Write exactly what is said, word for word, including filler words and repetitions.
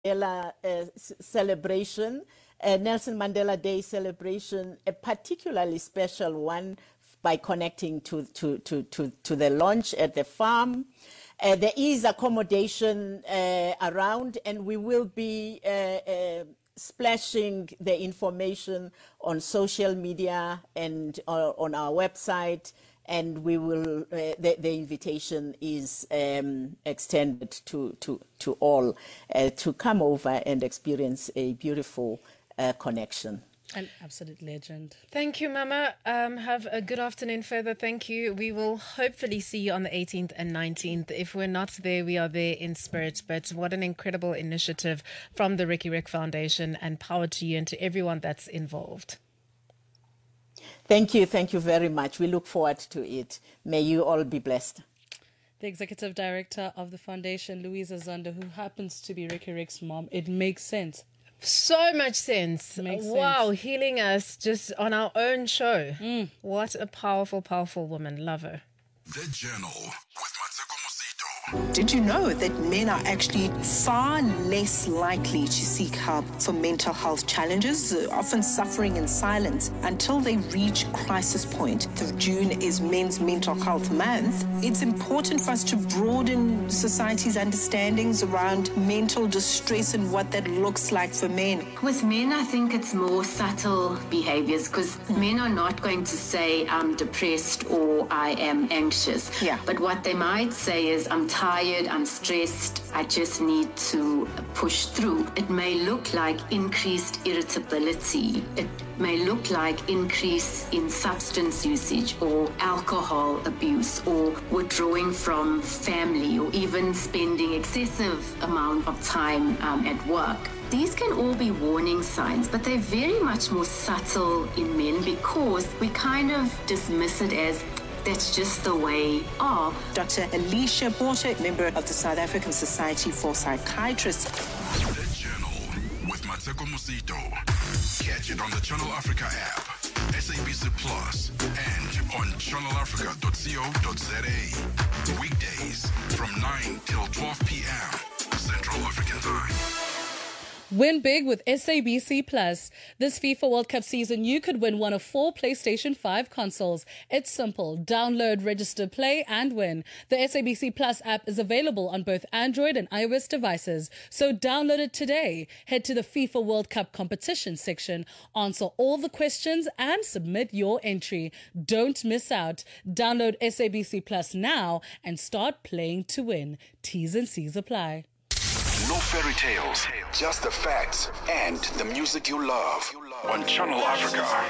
Mandela uh, celebration, uh, Nelson Mandela Day celebration, a particularly special one by connecting to, to, to, to, to the launch at the farm. Uh, there is accommodation uh, around, and we will be uh, uh, splashing the information on social media and uh, on our website, and we will. Uh, the, the invitation is um, extended to to to all uh, to come over and experience a beautiful uh, connection. An absolute legend. Thank you, Mama. Um, have a good afternoon further. Thank you. We will hopefully see you on the eighteenth and nineteenth. If we're not there, we are there in spirit. But what an incredible initiative from the Riky Rick Foundation, and power to you and to everyone that's involved. Thank you. Thank you very much. We look forward to it. May you all be blessed. The executive director of the foundation, Louisa Zondo, who happens to be Riky Rick's mom. It makes sense. So much sense. Makes wow, sense. Healing us just on our own show. Mm. What a powerful, powerful woman. Love her. The Journal with Mateko Mosito. Did you know that men are actually far less likely to seek help for mental health challenges, uh, often suffering in silence until they reach crisis point? So June is Men's Mental Health Month. It's important for us to broaden society's understandings around mental distress and what that looks like for men. With men, I think it's more subtle behaviors, because men are not going to say, I'm depressed or I am anxious. Yeah. But what they might say is, I'm tired, I'm stressed, I just need to push through. It may look like increased irritability. It may look like increase in substance usage or alcohol abuse or withdrawing from family or even spending excessive amount of time um, at work. These can all be warning signs, but they're very much more subtle in men because we kind of dismiss it as that's just the way are. Doctor Alicia Porter, member of the South African Society for Psychiatrists. The Journal with Mateko Mosito. Catch it on the Channel Africa app, S A B C Plus, and on channel africa dot co dot za. Weekdays from nine till twelve p.m. Central African Time. Win big with S A B C Plus. This FIFA World Cup season, you could win one of four PlayStation five consoles. It's simple. Download, register, play, and win. The S A B C Plus app is available on both Android and iOS devices. So download it today. Head to the FIFA World Cup competition section, answer all the questions, and submit your entry. Don't miss out. Download S A B C Plus now and start playing to win. T's and C's apply. No fairy tales, just the facts and the music you love on Channel Africa.